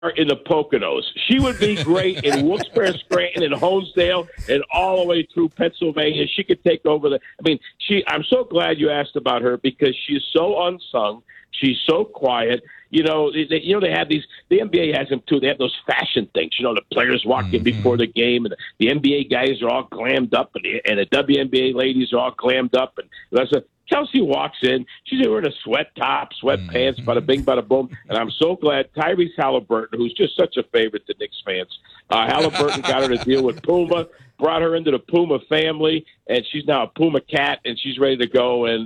in the Poconos. She would be great in Wilkes-Barre, Scranton, and Honesdale, and all the way through Pennsylvania. She could take over I'm so glad you asked about her because she's so unsung. She's so quiet. They have the NBA has them too. They have those fashion things. The players walk in before the game, and the NBA guys are all glammed up, and the WNBA ladies are all glammed up. And Chelsea walks in. She's wearing a sweat top, sweatpants, bada bing, bada boom. And I'm so glad Tyrese Halliburton, who's just such a favorite to Knicks fans, Halliburton got her to deal with Puma, brought her into the Puma family, and she's now a Puma cat, and she's ready to go. And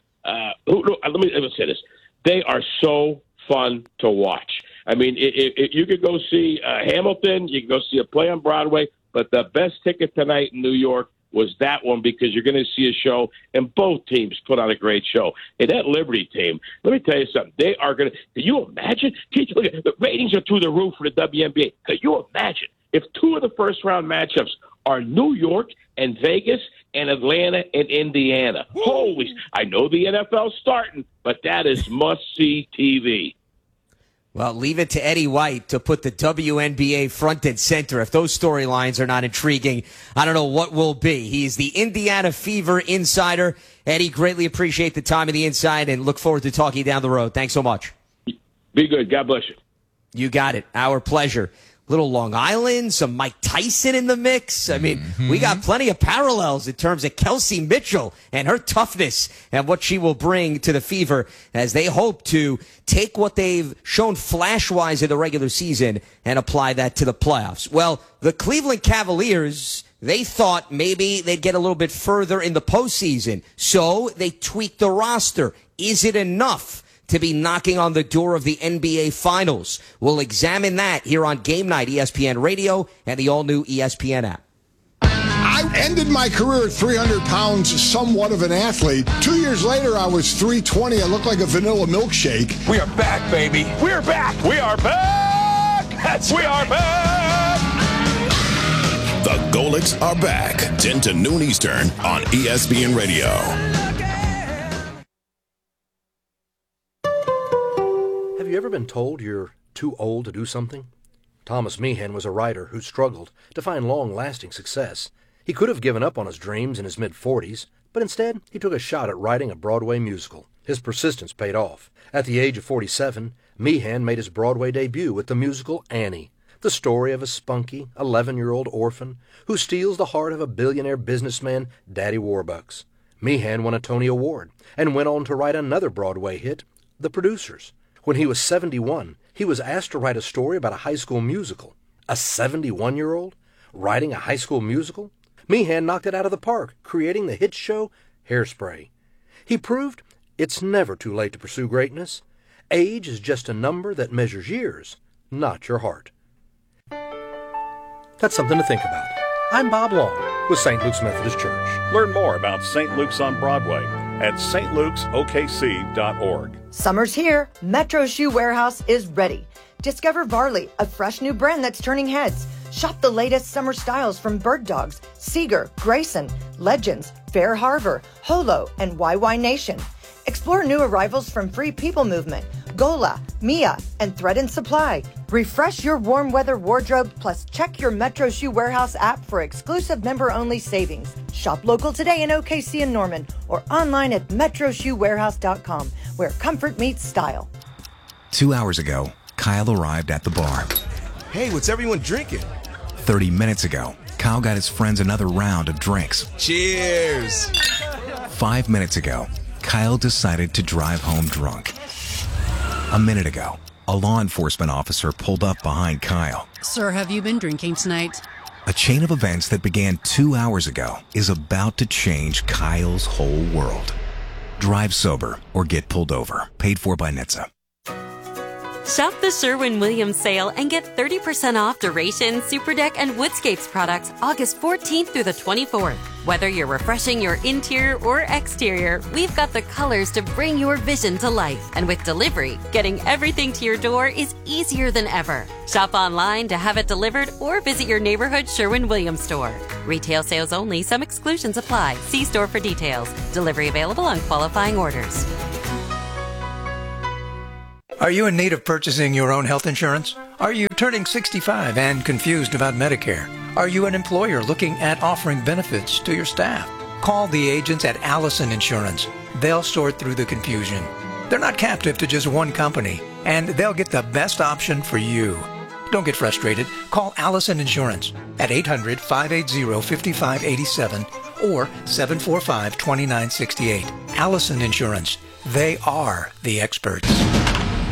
let me say this. They are so fun to watch. I mean, you could go see Hamilton, you can go see a play on Broadway, but the best ticket tonight in New York was that one because you're going to see a show, and both teams put on a great show. And that Liberty team, let me tell you something. They are going to – can you imagine? Look at the ratings are through the roof for the WNBA. Can you imagine if two of the first-round matchups are New York and Vegas and Atlanta and Indiana? Holy – I know the NFL's starting, but that is must-see TV. Well, leave it to Eddie White to put the WNBA front and center. If those storylines are not intriguing, I don't know what will be. He's the Indiana Fever insider. Eddie, greatly appreciate the time and the insight and look forward to talking down the road. Thanks so much. Be good. God bless you. You got it. Our pleasure. Little Long Island, some Mike Tyson in the mix. I mean, we got plenty of parallels in terms of Kelsey Mitchell and her toughness and what she will bring to the Fever as they hope to take what they've shown flash-wise in the regular season and apply that to the playoffs. Well, the Cleveland Cavaliers, they thought maybe they'd get a little bit further in the postseason, so they tweaked the roster. Is it enough to be knocking on the door of the NBA Finals? We'll examine that here on Game Night, ESPN Radio, and the all-new ESPN app. I ended my career at 300 pounds, somewhat of an athlete. 2 years later, I was 320. I looked like a vanilla milkshake. We are back, baby. We are back. We are back. We are back. The Golics are back. 10 to noon Eastern on ESPN Radio. Have you ever been told you're too old to do something? Thomas Meehan was a writer who struggled to find long-lasting success. He could have given up on his dreams in his mid-40s, but instead he took a shot at writing a Broadway musical. His persistence paid off. At the age of 47, Meehan made his Broadway debut with the musical Annie, the story of a spunky, 11-year-old orphan who steals the heart of a billionaire businessman, Daddy Warbucks. Meehan won a Tony Award and went on to write another Broadway hit, The Producers. When he was 71, he was asked to write a story about a high school musical. A 71-year-old writing a high school musical? Meehan knocked it out of the park, creating the hit show Hairspray. He proved it's never too late to pursue greatness. Age is just a number that measures years, not your heart. That's something to think about. I'm Bob Long with St. Luke's Methodist Church. Learn more about St. Luke's on Broadway at stlukesokc.org. Summer's here. Metro Shoe Warehouse is ready. Discover Varley, a fresh new brand that's turning heads. Shop the latest summer styles from Bird Dogs, Seeger, Grayson, Legends, Fair Harbor, Holo, and YY Nation. Explore new arrivals from Free People Movement, Gola, Mia, and Thread and Supply. Refresh your warm weather wardrobe, plus check your Metro Shoe Warehouse app for exclusive member-only savings. Shop local today in OKC and Norman or online at metroshoewarehouse.com, where comfort meets style. 2 hours ago, Kyle arrived at the bar. Hey, what's everyone drinking? 30 minutes ago, Kyle got his friends another round of drinks. Cheers! 5 minutes ago, Kyle decided to drive home drunk. A minute ago, a law enforcement officer pulled up behind Kyle. Sir, have you been drinking tonight? A chain of events that began 2 hours ago is about to change Kyle's whole world. Drive sober or get pulled over. Paid for by NHTSA. Shop the Sherwin-Williams sale and get 30% off Duration, Superdeck, and Woodscapes products August 14th through the 24th. Whether you're refreshing your interior or exterior, we've got the colors to bring your vision to life. And with delivery, getting everything to your door is easier than ever. Shop online to have it delivered or visit your neighborhood Sherwin-Williams store. Retail sales only. Some exclusions apply. See store for details. Delivery available on qualifying orders. Are you in need of purchasing your own health insurance? Are you turning 65 and confused about Medicare? Are you an employer looking at offering benefits to your staff? Call the agents at Allison Insurance. They'll sort through the confusion. They're not captive to just one company, and they'll get the best option for you. Don't get frustrated. Call Allison Insurance at 800-580-5587 or 745-2968. Allison Insurance. They are the experts.